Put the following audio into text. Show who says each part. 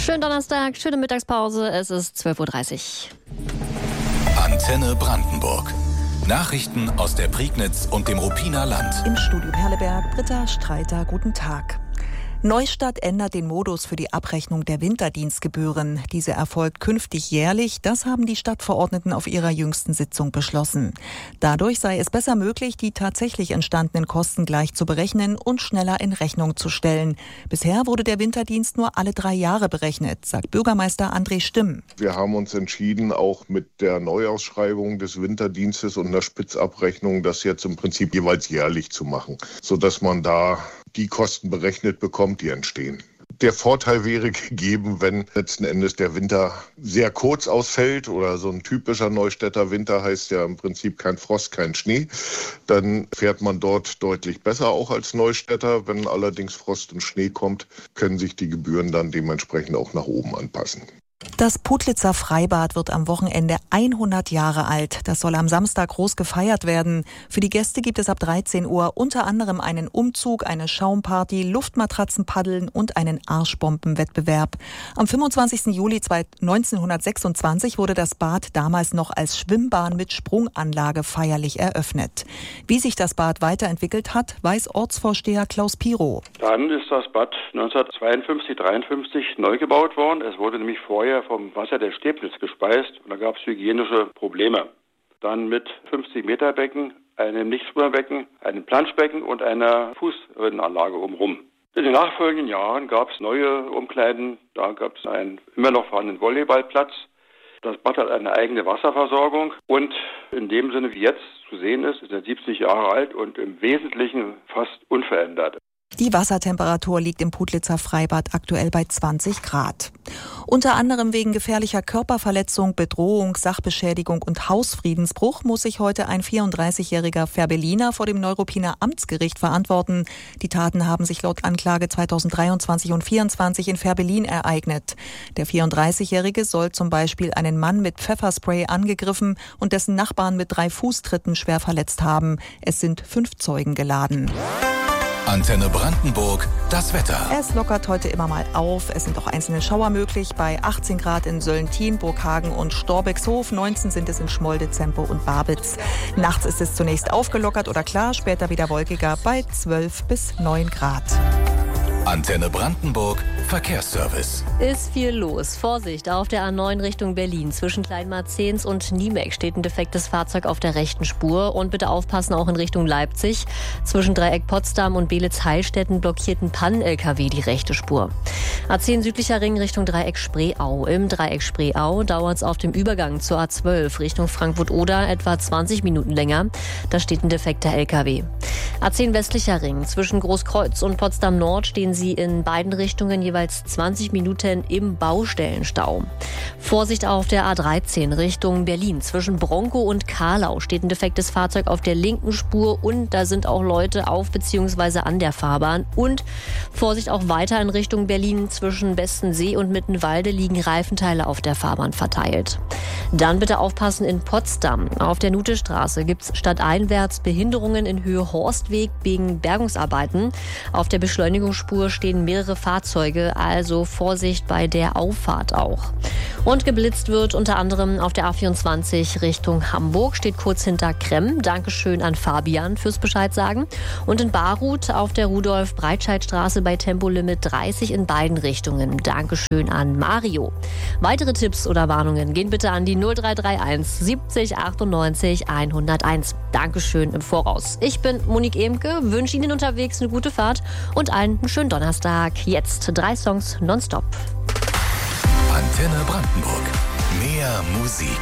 Speaker 1: Schönen Donnerstag, schöne Mittagspause. Es ist 12:30
Speaker 2: Uhr. Antenne Brandenburg. Nachrichten aus der Prignitz und dem Ruppiner Land.
Speaker 3: Im Studio Perleberg, Britta Streiter, guten Tag. Neustadt ändert den Modus für die Abrechnung der Winterdienstgebühren. Diese erfolgt künftig jährlich. Das haben die Stadtverordneten auf ihrer jüngsten Sitzung beschlossen. Dadurch sei es besser möglich, die tatsächlich entstandenen Kosten gleich zu berechnen und schneller in Rechnung zu stellen. Bisher wurde der Winterdienst nur alle 3 Jahre berechnet, sagt Bürgermeister André Stimm.
Speaker 4: Wir haben uns entschieden, auch mit der Neuausschreibung des Winterdienstes und der Spitzabrechnung das jetzt im Prinzip jeweils jährlich zu machen, sodass man da die Kosten berechnet bekommt, die entstehen. Der Vorteil wäre gegeben, wenn letzten Endes der Winter sehr kurz ausfällt oder so ein typischer Neustädter Winter heißt ja im Prinzip kein Frost, kein Schnee. Dann fährt man dort deutlich besser auch als Neustädter. Wenn allerdings Frost und Schnee kommt, können sich die Gebühren dann dementsprechend auch nach oben anpassen.
Speaker 3: Das Putlitzer Freibad wird am Wochenende 100 Jahre alt. Das soll am Samstag groß gefeiert werden. Für die Gäste gibt es ab 13 Uhr unter anderem einen Umzug, eine Schaumparty, Luftmatratzenpaddeln und einen Arschbombenwettbewerb. Am 25. Juli 1926 wurde das Bad damals noch als Schwimmbahn mit Sprunganlage feierlich eröffnet. Wie sich das Bad weiterentwickelt hat, weiß Ortsvorsteher Klaus Pirow.
Speaker 5: Dann ist das Bad 1952, 53 neu gebaut worden. Es wurde nämlich vorher vom Wasser der Stebnitz gespeist und da gab es hygienische Probleme. Dann mit 50-Meter-Becken, einem Nichtschwimmerbecken, einem Planschbecken und einer Fußrinnenanlage umrum. In den nachfolgenden Jahren gab es neue Umkleiden, da gab es einen immer noch vorhandenen Volleyballplatz. Das Bad hat eine eigene Wasserversorgung und in dem Sinne, wie jetzt zu sehen ist er 70 Jahre alt und im Wesentlichen fast unverändert.
Speaker 3: Die Wassertemperatur liegt im Putlitzer Freibad aktuell bei 20 Grad. Unter anderem wegen gefährlicher Körperverletzung, Bedrohung, Sachbeschädigung und Hausfriedensbruch muss sich heute ein 34-jähriger Fährberliner vor dem Neuruppiner Amtsgericht verantworten. Die Taten haben sich laut Anklage 2023 und 2024 in Fährberlin ereignet. Der 34-jährige soll zum Beispiel einen Mann mit Pfefferspray angegriffen und dessen Nachbarn mit 3 Fußtritten schwer verletzt haben. Es sind 5 Zeugen geladen.
Speaker 2: Antenne Brandenburg, das Wetter.
Speaker 3: Es lockert heute immer mal auf. Es sind auch einzelne Schauer möglich. Bei 18 Grad in Sölln-Tien, Burghagen und Storbexhof. 19 sind es in Schmolde, Zempo und Barbitz. Nachts ist es zunächst aufgelockert oder klar, später wieder wolkiger bei 12 bis 9 Grad.
Speaker 2: Antenne Brandenburg, Verkehrsservice.
Speaker 1: Ist viel los. Vorsicht, auf der A9 Richtung Berlin. Zwischen Kleinmarzens und Niemek steht ein defektes Fahrzeug auf der rechten Spur. Und bitte aufpassen, auch in Richtung Leipzig. Zwischen Dreieck Potsdam und Beelitz-Heilstätten blockierten Pannen-LKW die rechte Spur. A10 südlicher Ring Richtung Dreieck Spreeau. Im Dreieck Spreeau dauert es auf dem Übergang zur A12 Richtung Frankfurt-Oder etwa 20 Minuten länger. Da steht ein defekter LKW. A10 westlicher Ring. Zwischen Großkreuz und Potsdam-Nord stehen sie in beiden Richtungen jeweils 20 Minuten im Baustellenstau. Vorsicht auf der A13 Richtung Berlin. Zwischen Bronkow und Karlau steht ein defektes Fahrzeug auf der linken Spur und da sind auch Leute auf bzw. an der Fahrbahn. Und Vorsicht auch weiter in Richtung Berlin. Zwischen Bestensee und Mittenwalde liegen Reifenteile auf der Fahrbahn verteilt. Dann bitte aufpassen in Potsdam. Auf der Nutestraße gibt es stadteinwärts Behinderungen in Höhe Horstweg wegen Bergungsarbeiten. Auf der Beschleunigungsspur stehen mehrere Fahrzeuge, also Vorsicht bei der Auffahrt auch. Und geblitzt wird unter anderem auf der A24 Richtung Hamburg, steht kurz hinter Kremm. Dankeschön an Fabian fürs Bescheid sagen. Und in Baruth auf der Rudolf-Breitscheid-Straße bei Tempolimit 30 in beiden Richtungen. Dankeschön an Mario. Weitere Tipps oder Warnungen gehen bitte an die 0331 70 98 101. Dankeschön im Voraus. Ich bin Monique Emke, wünsche Ihnen unterwegs eine gute Fahrt und einen schönen Donnerstag. Jetzt 3 Songs nonstop.
Speaker 2: Antenne Brandenburg. Mehr Musik.